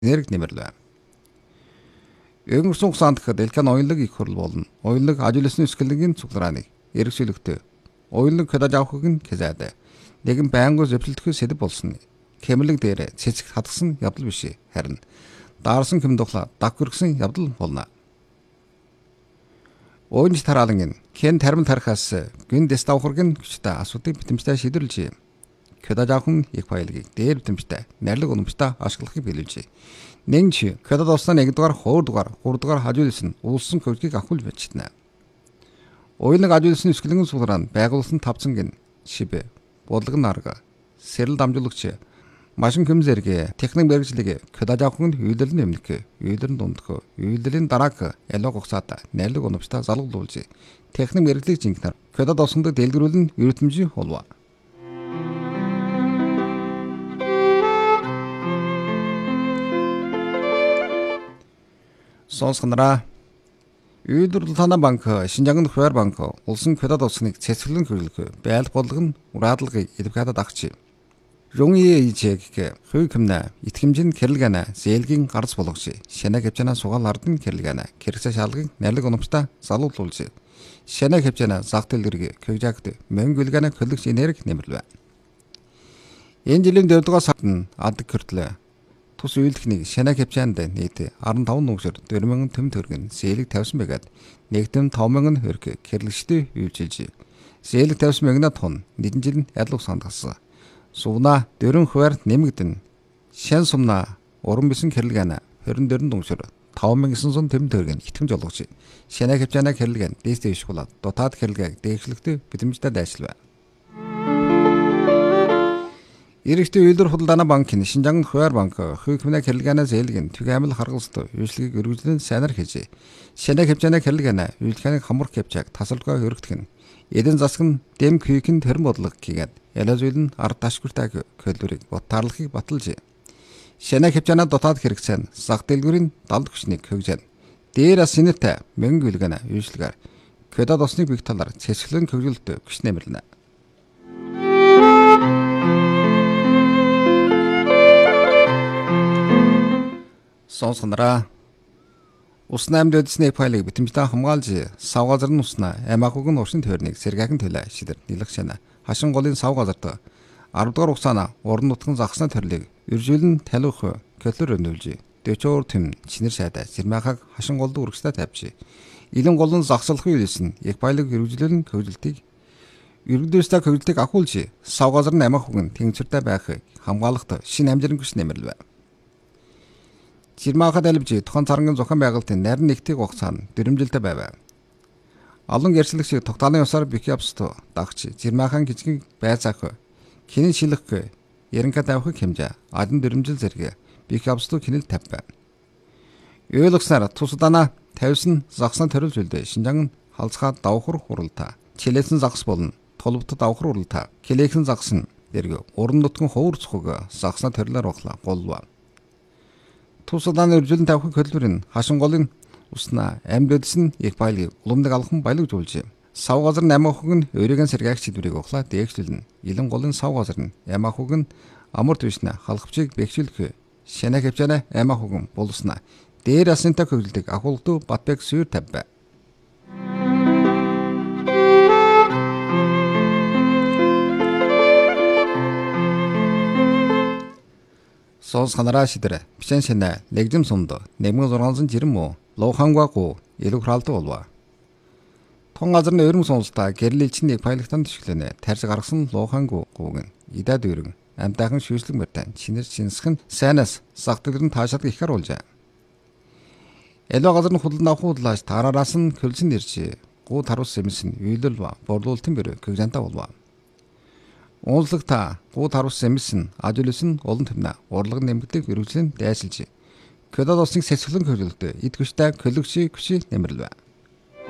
энерги нэмэрлээ. Өнгөрсөн хугацаанд дэлхийн уянлаг их хурл болон уянлаг аж үйлсний эсгэлэнгийн цугларааныг эргэжүүлэхдээ уянлаг хөдөөж авахыг нь хязгаард нэгэн байнгын зэвсэлтгүй сэдэв болсон кэмлэг дээр цэцэг хатгсан явдал биш харин даарсан хэм тухла даг хүргэсэн явдал болно. Уянж тараалан кен тармил тарихаас гин дэставхургийн хүчтэй асуудыг битэмжтэй шийдвэрлэж хөдөөж авах нь их баялагийг дээр битэмжтэй нэрлэг уламжтай ашиглахыг биелүүлжээ. Нэгж хөдөөж авсан 1-р, 2-р, 3-р хажуулсан улсын хөгжгийг ахуул бичтнэ. Уянлаг аж үйлсний эсгэлэнгийн цуглараанд байгуулсан 500 гин шибэ бодлогын арга сэрэл дамжуулагч машин хэм зэрэг техник мэргэжлийг хөдөөж авах нь үйлдэл нэмлэг үйлдэл дундх үйлдэлийн дараах ялуу хугацаат нэрлэг уламжтай залгуулж техник мэргэжлийг жинхэнээр хөдөөж авсандаг дэлгэрүүлэн эрдэмтэн болов. Сонсгонараа Үйлдвэрлэл танаа банк, Шинжаан хуваар банк улсын хөдөөж авсныг цэцгэлэн хөрөлгөө байлах бодлого нь ураадлагыг илбхадад агч. Руньежэг хүй хэмнэ итгэмжинд кэрлгэнэ зээлгийн гарц болгож шанаа хэмжээнэ сугаал ардын кэрлгэнэ хэрэгцээ шалгыг нэрлэг уламжтай залуулуулж шанаа хэмжээнэ зах дэлгэрийг хөгжаагд мөнгөлгэнэ хөлөгч энерги нэмэрлэв. Энэ жилийн 4-р сард нь ад хүртлээ тус үйлдэхнийг шанаа хэмжээнд нийт 15 нүгшөр 4000 төм төгрөг зээлэг тавьсан байгаад нэгдэм 5000 хөрг кэрлэгчтэй үйлчилж зээлэг тавьсан мөнгө тун нэгэн жил ялууг сандгасан. Сувна 4 хуваар нэмэгдэн шан сумна уран бисэн кэрлгэнэ 24 дүншөр 5900 төм төгрөг итгэмж олгож шанаа хэмжээнэ кэрлгэн дэстэй ишгуулаад дотаад кэрлгийг дэвшлэгтэй битэмжтэй дайшлав. Иргэдийн үйлдвэр худалдааны банкын Шинжаан хуваар банк хүйхмнэ кэрлгэнэ зээлгэн түгээмэл харгалзт үйлчлэгийг өргөжлөн сайнаар хийж шанаа хэмжээнэ кэрлгэнэ үйлчлэгийг хамар хэмжээг тасалбараа өргөдгөн эдэн засаг нь дэм күйкэн тэрэн бодлого хийгээд ялазуйл нь ард ташгүртэй көлдөрийг ботаарлахыг баталж шанаа хэмжээнэ дотоод хэрэгцээ нь зах дэлгүүрийн далд хүчнийг хөгжөөд дээр сэнэтэй мөнгө үлгэнэ үйлчлэгээр хөдөөж авсныг бих талаар цэцгэлэн хөгжүүлэлт хүч нэмэрлэнэ. Сонсгонараа усны амьд эдсний файлыг битэмжтэй хамгаалж сав газар нь усна амаахуг нь уршин тойрныг сэргээхэн төлөө шидэр нэлэх шана хашин голын сав газарт 10-р хугацаана уран нутгийн загсны төрлийг үржүүлэн талих көлөр өнүүлж 40 төм чинэр сайдаа сэрмэхаг хашин голд үргэстэй тавьж илэн голын загсалхын үйлсэн их баялаг үржүүлэн хөгжилтийг өргөдөөстэй хөгжилтийг ахуулж сав газар нь амаахуг нь тэнцвэртэй байхыг хамгаалахад шинэ амжилт хүч нэмэрлэв. Жирмахад албж тухайн царангийн зохион байгуулалтын нарийн нэгтийг хугацаанд дөрвөлжилтэй байв. Олон гэрчлэгч тогтоолын ёсоор бих явцд дагч жирмахан гिचгийг байцаах хинэн шилэх яринка тавихыг хэмжээ адын дөрвөлжил зэрэг бих явцд хинэл тавь. Ойлгосноор тусдана тавьсан загсна төрөлж үлдээ Шинжаан халцгаа давхар хуралта чилээсэн загс болон толбот давхар хуралта килээхэн загс нь дэрэг уран нутгийн ховор цохог загсна төрлөөр баглаа голлоо. Тусданы үржүүлэн тавихыг хөлбөрн хашин голын усна амьдс нь их баялаг уламдаг алхан баялагжуулж сав газар нь амаахуг нь өөрийн сэргээх шийдвэрийг ухлаа дээгшлэн илэн голын сав газар нь амаахуг нь амар түвшнэ халахвчийг бэхжүүлэх шанаа хэмжээнэ амаахуг нь болснаа дээр асынтай хөвлөдөг ахуултуу батбэг сүйр тавь. Сонсгонараа шидэр бичэн шанаа нэгдэм сумд 1600 жирэн муу лоухангаагүй илүү храалдаг болов. Тун газар нь өргөн сонсолтой гэрлэлчний пайлгтанд төшөглөнө тарж гаргасан лоухангууг нь идад өргөн амтайхан шүүслэг мөртэн чинэр чинсхэн сайнаас зах дэлгэр нь таашаад ихэр уулжаа. Эло газар нь худалдан авахуулаач таараас нь хөлсөн ирж гуу тарус эмсэн үйлдэл борлуулалтын бэр гэгжанта болов. Ууллагта гуу тарус эмсэн ажлыс нь олон төвнө урлаг нэмэгдэх үргэлжлэн дайсалж хөдөөж усныг сэсгэлэн хөрөлдөө эд хүчтэй көлөгчий хүчи нэмэрлэв.